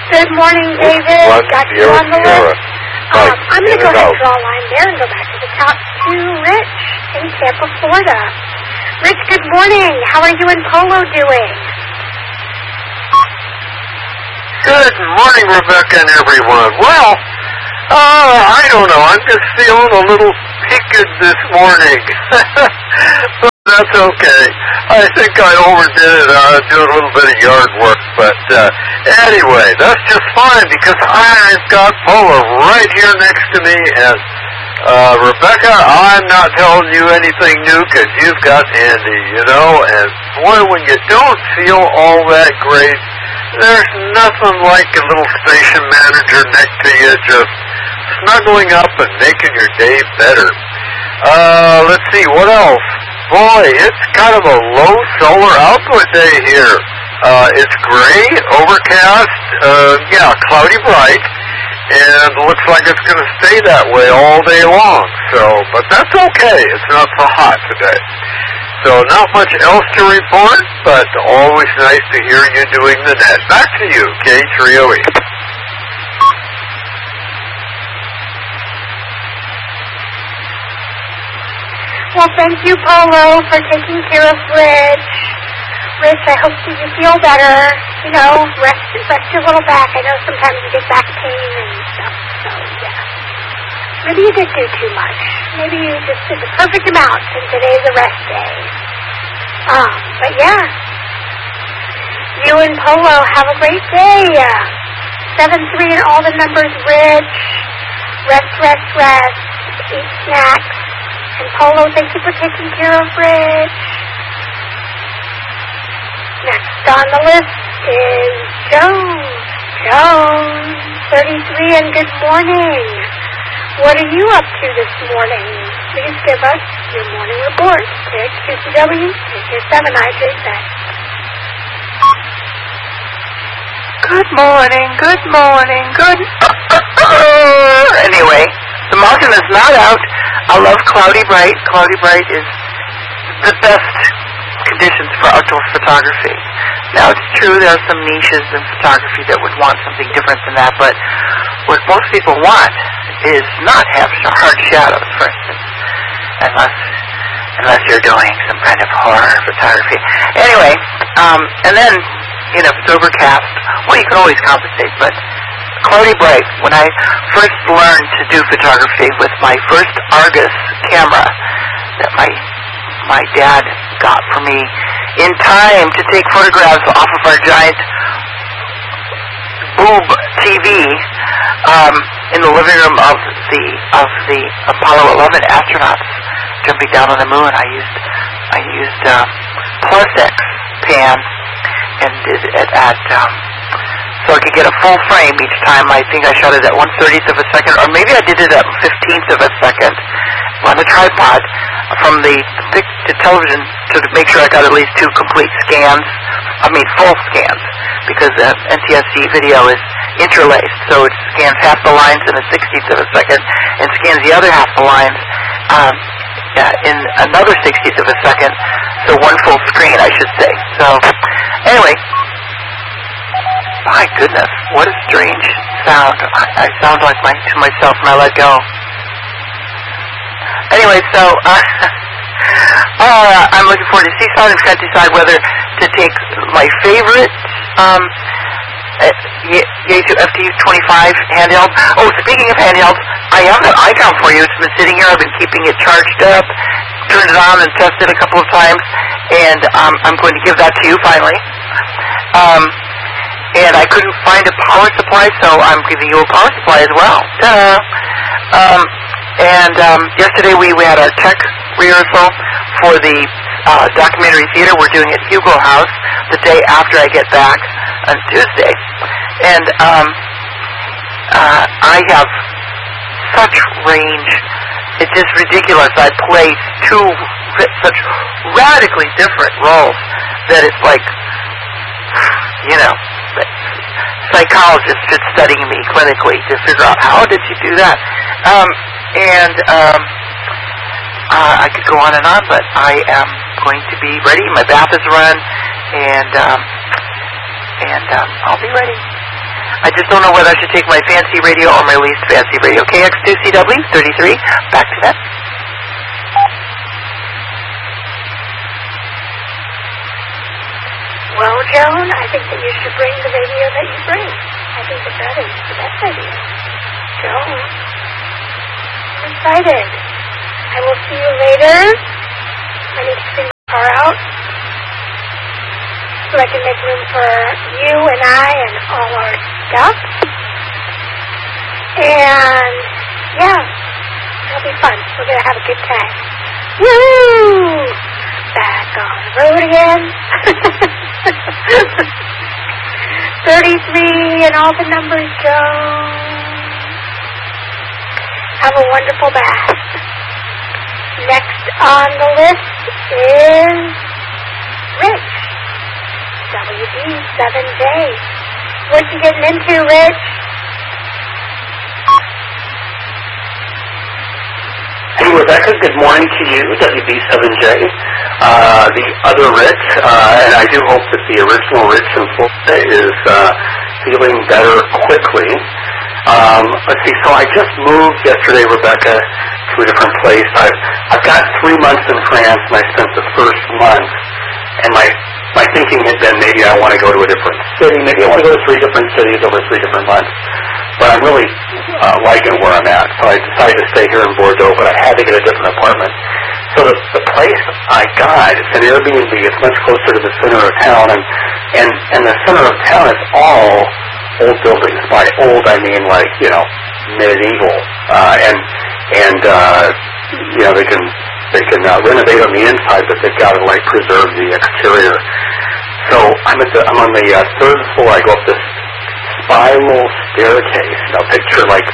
Good morning, David. Got you on the list. I'm going to go ahead and draw a line there and go back to the top to Rich in Tampa, Florida. Rich, good morning. How are you and Polo doing? Good morning, Rebecca and everyone. Well, I don't know. I'm just feeling a little peaked this morning. But that's okay. I think I overdid it. I was doing a little bit of yard work. But anyway, that's just fine because I've got Paula right here next to me. And Rebecca, I'm not telling you anything new because you've got Andy, you know. And boy, when you don't feel all that great, there's nothing like a little station manager next to you just snuggling up and making your day better. Let's see, what else? Boy, it's kind of a low solar output day here. It's gray, overcast, cloudy bright, and looks like it's going to stay that way all day long. So, but that's okay. It's not so hot today. So not much else to report, but always nice to hear you doing the net. Back to you, K3OE. Well, thank you, Polo, for taking care of Rich. Rich, I hope that you feel better. You know, rest your little back. I know sometimes you get back pain and stuff, so yeah. Maybe you did do too much. Maybe you just did the perfect amount, and today's a rest day. But yeah. You and Polo, have a great day. 7-3 and all the numbers, Rich. Rest. Eat snacks. And Polo, thank you for taking care of Rich. Next on the list is Jones, 33, and good morning. What are you up to this morning? Please give us your morning report. KQCW, KK7, IJZ. Good morning. Anyway, the mountain is not out. I love cloudy bright. Cloudy bright is the best conditions for outdoor photography. Now, it's true there are some niches in photography that would want something different than that, but what most people want is not have hard shadows, for instance, unless you're doing some kind of horror photography. Anyway, and then, you know, if it's overcast, well, you can always compensate, but cloudy bright. When I first learned to do photography with my first Argus camera that my dad got for me in time to take photographs off of our giant boob TV in the living room of the Apollo 11 astronauts jumping down on the moon, I used Plus X pan and did it at so I could get a full frame each time. I think I shot it at 1/30th of a second, or maybe I did it at 1/15th of a second on a tripod from the television to make sure I got at least 2 complete scans. I mean full scans, because NTSC video is interlaced, so it scans half the lines in a 60th of a second and scans the other half the lines in another 60th of a second. So one full screen, I should say. So anyway. My goodness, what a strange sound. I sound like to myself when I let go. Anyway, so I'm looking forward to Seaside. I'm trying to decide whether to take my favorite Yaesu FTU-25 handheld. Oh, speaking of handhelds, I have that icon for you. It's been sitting here. I've been keeping it charged up, turned it on and tested a couple of times, and I'm going to give that to you finally. And I couldn't find a power supply, so I'm giving you a power supply as well. Ta-da! Yesterday we had our tech rehearsal for the documentary theater we're doing at Hugo House the day after I get back on Tuesday. And I have such range. It's just ridiculous. I play such radically different roles that it's like, you know, psychologists should study me clinically to figure out how did you do that. I could go on and on, but I am going to be ready. My bath is run, and I'll be ready. I just don't know whether I should take my fancy radio or my least fancy radio. KX2CW 33. Back to that. Well, Joan, I think that you should bring the radio that you bring. I think that is the best idea. Joan, I'm excited. I will see you later. I need to clean my car out so I can make room for you and I and all our stuff. And, yeah, it'll be fun. We're going to have a good time. Woo! Back on the road again. 33 and all the numbers go. Have a wonderful bath. Next on the list is Rich. WB7J. What you getting into, Rich? Hey, Rebecca, good morning to you, WB7J. The other Rich, and I do hope that the original Rich in Florida is feeling better quickly. Let's see, so I just moved yesterday, Rebecca, to a different place. I've got 3 months in France, and I spent the first month, and my thinking had been maybe I want to go to a different city, maybe I want to go to 3 different cities over 3 different months. But I'm really liking where I'm at, so I decided to stay here in Bordeaux, but I had to get a different apartment. So the place I got, it's an Airbnb, it's much closer to the center of town, and the center of town is all old buildings. By old, I mean like, medieval. They can renovate on the inside, but they've got to like preserve the exterior. So I'm on the 3rd floor. I go up this spiral staircase. Picture like,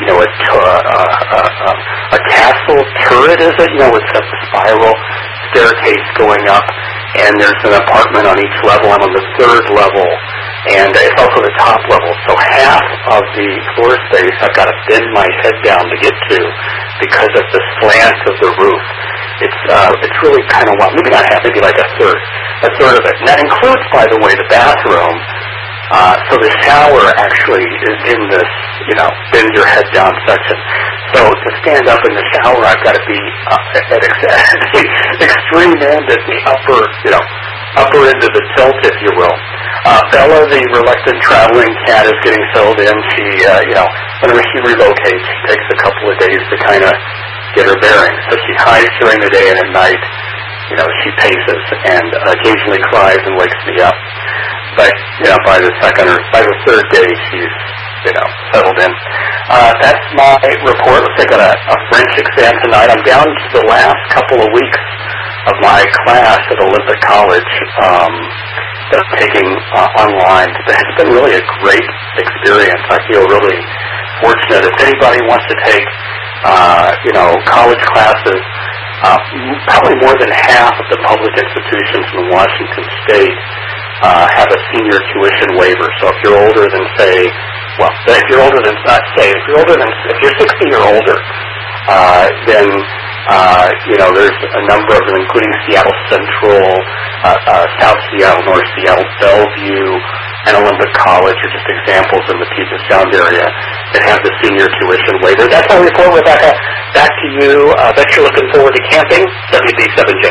a castle turret, is it? It's a spiral staircase going up, and there's an apartment on each level. I'm on the 3rd level, and it's also the top level. So half of the floor space I've got to bend my head down to get to because of the slant of the roof. It's really kind of wild. Maybe not half, maybe like a third of it. And that includes, by the way, the bathroom. So the shower actually is in this, bend your head down section. So to stand up in the shower, I've got to be at the extreme end, at the upper end of the tilt, if you will. Bella, the reluctant traveling cat, is getting settled in. She, whenever she relocates, she takes a couple of days to kind of get her bearings. So she hides during the day, and at night, she paces and occasionally cries and wakes me up. But, by the 3rd day, she's, settled in. That's my report. Looks like I got a French exam tonight. I'm down to the last couple of weeks of my class at Olympic College that I'm taking online. It's been really a great experience. I feel really fortunate. If anybody wants to take, college classes, probably more than half of the public institutions in Washington State have a senior tuition waiver. So if you're older than, if you're 60 or older, then, there's a number of them, including Seattle Central, South Seattle, North Seattle, Bellevue, and Olympic College are just examples in the Puget Sound area that have the senior tuition waiver. That's my report, Rebecca. Back to you. Bet you're looking forward to camping. WB7J.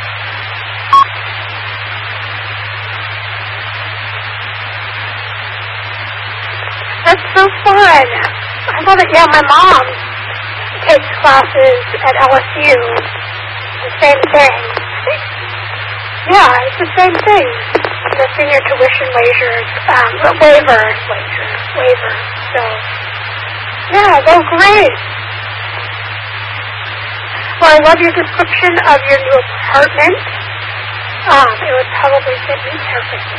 That's so fun. I love it. Yeah, my mom takes classes at LSU. The same thing. Yeah, it's the same thing. The senior tuition waiver. So, yeah, they're great. Well, I love your description of your new apartment. It would probably fit me perfectly.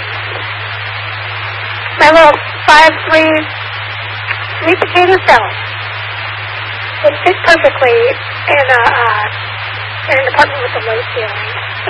My little 5'3" sweet potato salad. It fit perfectly in an apartment with a low ceiling.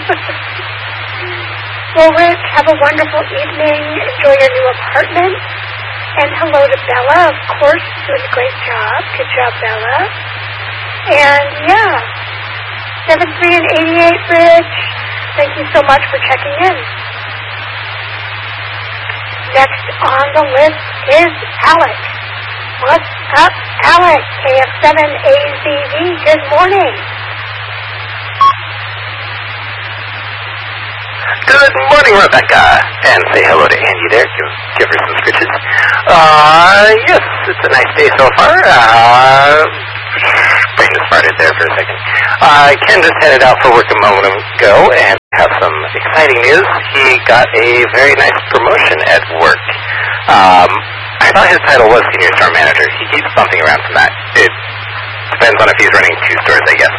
Well, Rich, have a wonderful evening. Enjoy your new apartment. And hello to Bella, of course, doing a great job. Good job, Bella. And, yeah, 73 and 88, Rich. Thank you so much for checking in. Next on the list is Alec. What's up, Alec? KF7AZV, good morning. Good morning, Rebecca. And say hello to Angie there. Give her some scritches. Yes, it's a nice day so far. Brain just farted there for a second. Ken just headed out for work a moment ago and have some exciting news. He got a very nice promotion at work. I thought his title was Senior Store Manager. He keeps bumping around from that. It depends on if he's running 2 stores, I guess.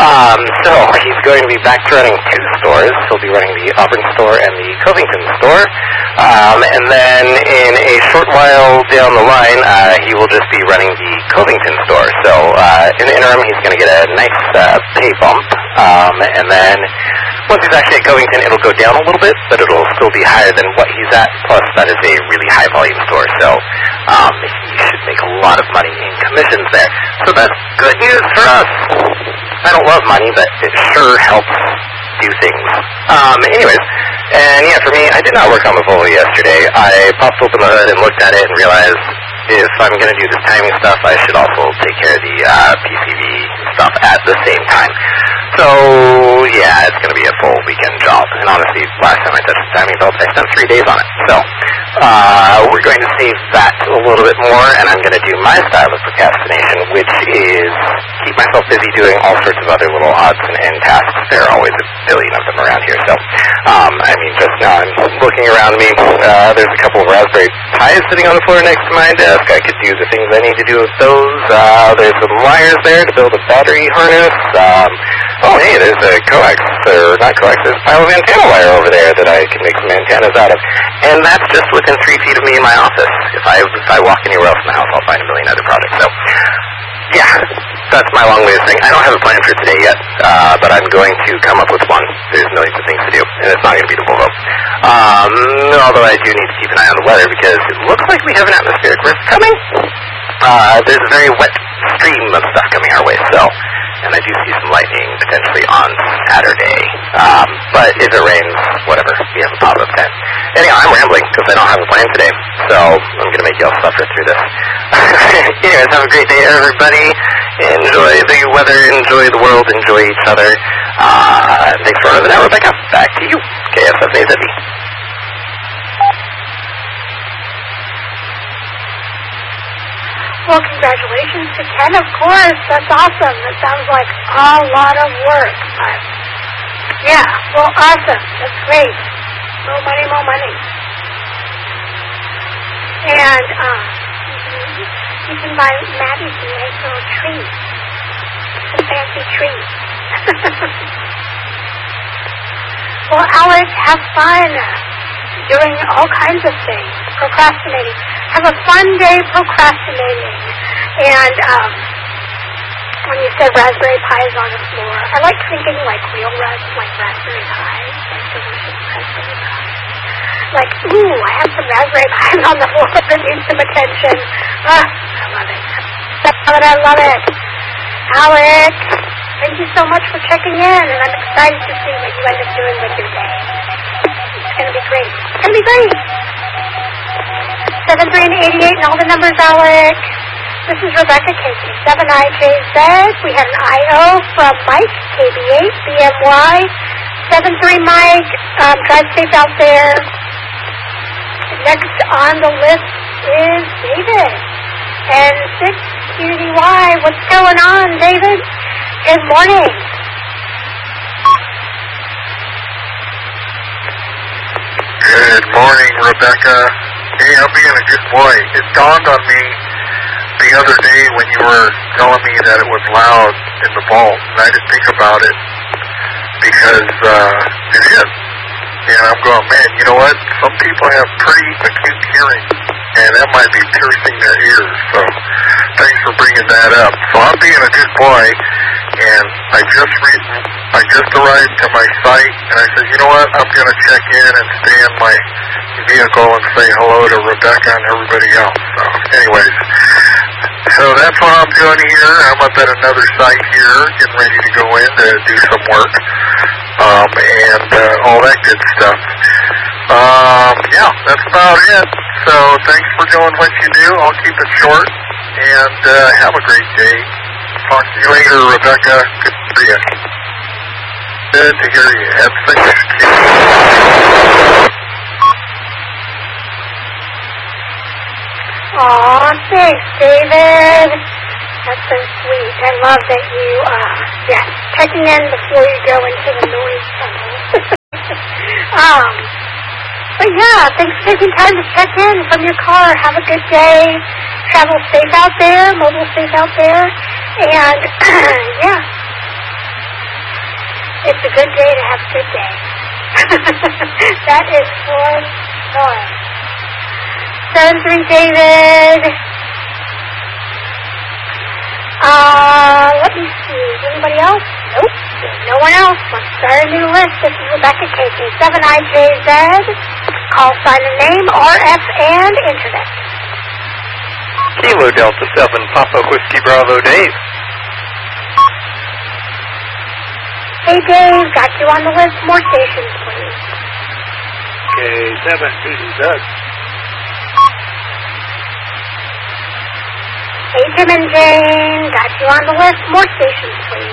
So he's going to be back to running 2 stores. He'll be running the Auburn store and the Covington store. And then in a short while down the line, he will just be running the Covington store. So in the interim, he's going to get a nice pay bump. And then once he's actually at Covington, it'll go down a little bit, but it'll still be higher than what he's at. Plus, that is a really high volume store. So he should make a lot of money in commissions there. So that's good news for us. I don't love money, but it sure helps do things. Anyways, and yeah, for me, I did not work on the Volvo yesterday. I popped open the hood and looked at it and realized if I'm going to do this timing stuff, I should also take care of the PCV stuff at the same time. So, yeah, it's going to be a full weekend job. And honestly, last time I touched the timing belt, I spent 3 days on it. So, we're going to save that a little bit more, and I'm going to do my style of procrastination, which is keep myself busy doing all sorts of other little odds and end tasks. There are always a billion of them around here. So, I mean, just now I'm looking around me. There's a couple of Raspberry Pis sitting on the floor next to my desk. I could do the things I need to do with those. There's some wires there to build a battery harness. Oh, hey, there's a coax, or not coax, there's a pile of antenna wire over there that I can make some antennas out of. And that's just within 3 feet of me in my office. If I walk anywhere else in the house, I'll find a million other projects. So, yeah, that's my long way of saying I don't have a plan for today yet, but I'm going to come up with one. There's millions of things to do, and it's not going to be the Volvo. Although I do need to keep an eye on the weather, because it looks like we have an atmospheric rift coming. There's a very wet stream of stuff coming our way, so... And I do see some lightning potentially on Saturday. But if it rains, whatever. We have a pop-up time. Anyhow, I'm rambling because I don't have a plan today. So I'm going to make y'all suffer through this. Anyways, have a great day, everybody. Enjoy the weather. Enjoy the world. Enjoy each other. Thanks for running that, Rebecca. Back to you. KF7AZV. Well, congratulations to Ken, of course. That's awesome. That sounds like a lot of work. But yeah, well, awesome. That's great. More money, more money. And you can buy Maddie some nice little treats. Some fancy treats. Well, Alex, have fun doing all kinds of things. Procrastinating. Have a fun day procrastinating. And when you said Raspberry Pis on the floor, I like thinking like real Raspberry Pis, like delicious Raspberry Pis. Like, ooh, I have some Raspberry Pis on the floor that need some attention. I love it. I love it. Alex, thank you so much for checking in, and I'm excited to see what you end up doing with your day. It's going to be great. It's going to be great. 73 and 88 and all the numbers, Alex. This is Rebecca, KC7IJZ. We had an IO from Mike, KB8, BMY. 73 Mike, drive safe out there. Next on the list is David. And 6QDY. What's going on, David? Good morning. Good morning, Rebecca. Hey, I'm being a good boy. It dawned on me the other day when you were telling me that it was loud in the vault, and I didn't think about it because it is. And I'm going, man, you know what? Some people have pretty acute hearing, and that might be piercing their ears. So thanks for bringing that up. So I'm being a good boy, and I just arrived to my site, and I said, you know what? I'm going to check in and stay in my vehicle and say hello to Rebecca and everybody else. So anyways, so that's what I'm doing here. I'm up at another site here, getting ready to go in to do some work, and all that good stuff. Yeah, that's about it. So thanks for doing what you do. I'll keep it short. And have a great day. Talk to you later, Rebecca. Good to see you. Good to hear you. Have such Aw, thanks, David. That's so sweet. I love that you, checking in before you go into the noise tunnel. But yeah, thanks for taking time to check in from your car. Have a good day. Travel safe out there, mobile safe out there. And, yeah, it's a good day to have a good day. That is for sure. 7-3, David. Let me see. Is anybody else? Nope. There's no one else. Let's start a new list. This is Rebecca Casey. 7IJZ. Call sign and name, RF, and internet. Kilo Delta 7, Papa Whiskey Bravo, Dave. Hey, Dave. Got you on the list. More stations, please. K7, this is Doug. Hey, Tim and Jane. Got you on the list. More stations, please.